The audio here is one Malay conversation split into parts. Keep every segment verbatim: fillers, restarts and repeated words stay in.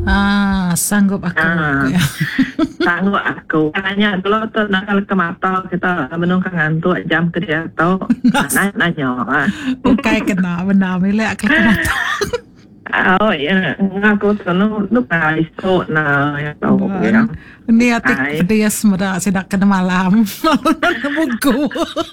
Ah, sanggup aku. Ah, Ya. sanggup aku. Nanya kalau tu nak kalau ke mata kita menunggang ngantuk jam kerja tu. Nanya nanya. ah. Ukai kena benar milih akal kemata. Oh ya, aku tu nu nu kali so na ya tahu ya. Ini atik Ai. dia semua sedang kena malam. Buku.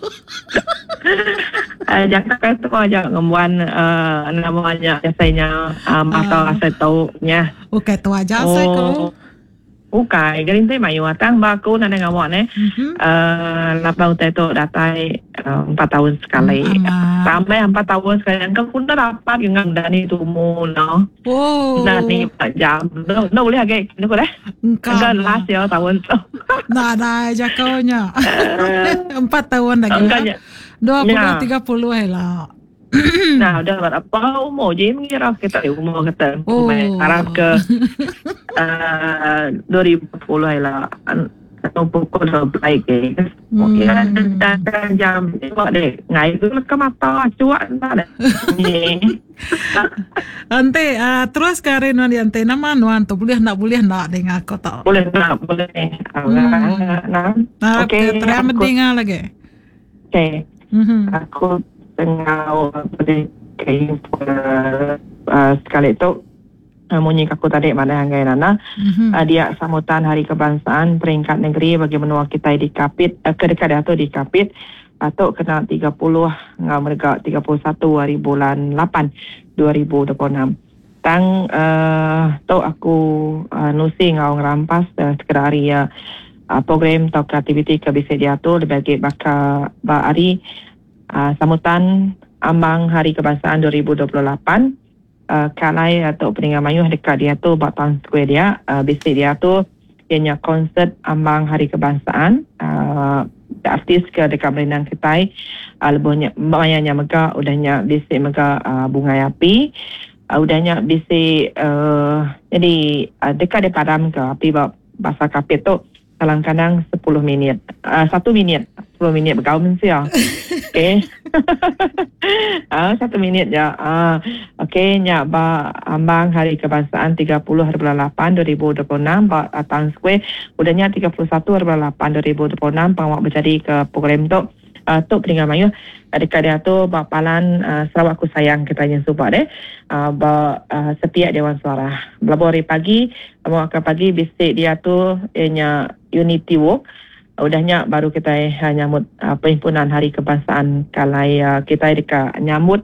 Eh, jangan kan tu aja ngemuan eh, namanya biasanya uh, mata Ah. saya tahu nya. Ukai tu aja saya ko. Okay, galing tayo mayo atang bago na nangawa ne. Mhm. Uh, labaw tayo to datay uh, empat tahun sekali. Hmm, ama. Sampai empat tahun sekali. Ang punta dapat yung ang dani tumo, no? Oh. Dani pa jam. No, no boleh agay. Ano ko na? Engkau. Hanggang last year tahun to. Nah, nah, aja kau nya. Empat tahun lagi. Hanggang Ya? Dua puluh, Ya. tiga puluh lah. Nah, udah berapa umur je mengira kita umur kata. Oh. Harap ke uh, dua ribu sepuluh lah. Atau pukul dua belas ke. Mungkin ada dan jam buat deh. Ngai tu ke mata cuak tak ada. Ante, uh, terus karen wan ante nama nuan tu boleh nak boleh nak dengan aku tak. Boleh nak, boleh. Hmm. Nah. Nah, Okey. terang mendengar lagi. Okey. Mhm. Aku tengah beri info uh, sekali tu uh, munyi aku tadi mana hangai nana Mhm. uh, dia sambutan Hari Kebangsaan peringkat negeri bagi menua kita di Kapit uh, kedekat tu di Kapit atau kena tiga puluh ngau mereka tiga puluh satu hari bulan lapan dua ribu dua puluh enam. Tang uh, tu aku uh, nusi ngau ngerampas uh, sekretari uh, program atau aktiviti ke bisa diatur bagi baka ba hari uh, sambutan ambang Hari Kebangsaan dua ribu dua puluh lapan uh, kalai atau peningan mayuh dekat dia tu Batang Square dia uh, bisik dia tu ianya konsert ambang Hari Kebangsaan uh, artis ke dekat Berenang Ketai uh, lebihnya bayanya mega udahnya bisik mega uh, bunga api uh, udahnya bisik uh, jadi uh, dekat dia padam ke api bahasa kapit tu kadang-kadang sepuluh minit uh, satu minit sepuluh minit bergaul mesti ya. Okey. Ah, satu minit je. Ah, okey, nya ba ambang Hari Kebangsaan tiga puluh hari bulan lapan dua ribu dua puluh enam ba Atang Square udahnya tiga puluh satu hari bulan lapan dua ribu dua puluh enam pangwak berjadi ke program tu. Uh, tu peringkat mayu dekat dia tu ba palan uh, Sarawak Aku Sayang kita yang subat deh. Uh, ba uh, setiap Dewan Suara. Belabur hari pagi, mau ke pagi bisik dia tu ianya Unity Walk. Udahnya baru kita uh, nyambut uh, perhimpunan Hari Kebangsaan kalai uh, kita dekat nyambut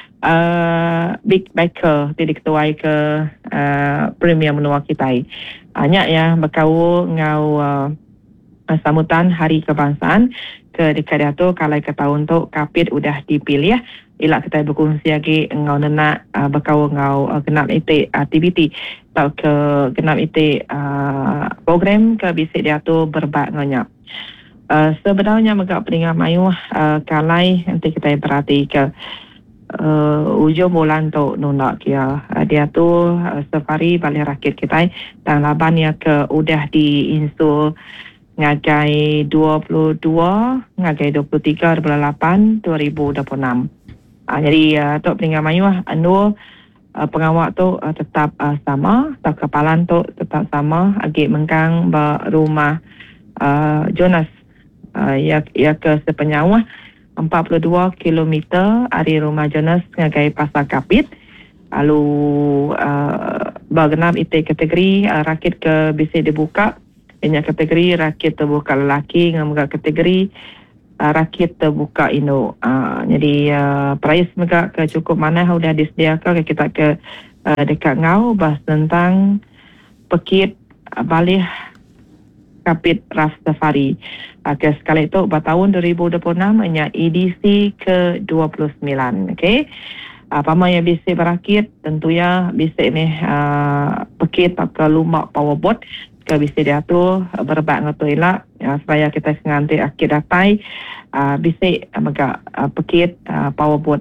uh, Big Baker di diketuai ke uh, Premier Menua kita. Banyak ya berkau ngau uh, sambutan Hari Kebangsaan ke dekat dia tu kalai ke tahun tu Kapit udah dipilih ya. Ilak kita berkongsi lagi ngau nenak uh, berkau ngau uh, genap ite aktiviti atau ke genap ite uh, program ke bisik dia tu berbak nganya. Uh, sebenarnya megak peringkat mayu uh, kalai nanti kita perhati ke uh, ujung bulan tu nundak kia uh, dia tu uh, safari balik rakit kita dan laban ya ke udah diinsul ngagai dua puluh dua ngagai dua puluh tiga bulan lapan dua ribu dua puluh enam. Uh, jadi uh, tu peringkat mayu anu uh, pengawak tu uh, tetap uh, sama, tak kepalan tu tetap sama agi mengkang ba rumah uh, Jonas uh, ya ya ke sepenyawa empat puluh dua kilometer dari rumah Jonas ngagai Pasar Kapit. Lalu uh, bagenap ite kategori uh, rakit ke bisa dibuka. Ini kategori rakit terbuka lelaki dengan kategori uh, rakit terbuka Indo. Uh, jadi uh, price mereka ke cukup mana sudah disediakan kita ke uh, dekat ngau bahas tentang pekit uh, balik Kapit Ras Safari. Okay, sekali itu pada tahun dua ribu dua puluh enam hanya edisi ke dua puluh sembilan. Okey. Apa uh, yang bisa berakit tentunya bisa ni uh, pekit atau lumak powerboat ke bisa dia tu uh, berbak ngatu elak uh, supaya kita senganti akit datai uh, bisa uh, mega uh, pekit uh, powerboat